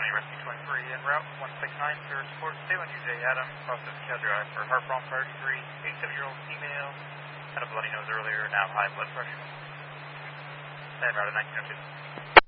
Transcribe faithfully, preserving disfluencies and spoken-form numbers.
County Rescue twenty-three en route one six nine zero support two on U J Adam, process Cal Drive for heart problem thirty-three, eighty-seven-year-old female, had a bloody nose earlier, now high blood pressure. And route nineteen oh two.